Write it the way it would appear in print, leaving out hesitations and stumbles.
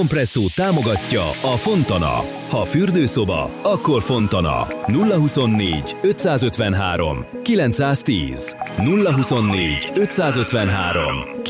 Kompresszó támogatja a Fontana. Ha fürdőszoba, akkor Fontana. 024 553 910. 024 553